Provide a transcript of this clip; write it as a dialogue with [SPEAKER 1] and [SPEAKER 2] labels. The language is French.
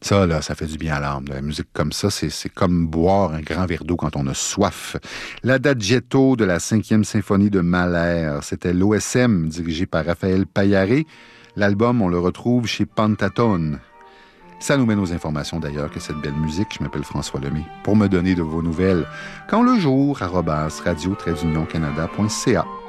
[SPEAKER 1] Ça, là, ça fait du bien à l'âme. La musique comme ça, c'est comme boire un grand verre d'eau quand on a soif. L'Adagietto de la 5e symphonie de Mahler, c'était l'OSM, dirigé par Raphaël Paillaré. L'album, on le retrouve chez Pantatone. Ça nous mène aux informations d'ailleurs que cette belle musique. Je m'appelle François Lemay. Pour me donner de vos nouvelles, quand le jour, @radio-canada.ca.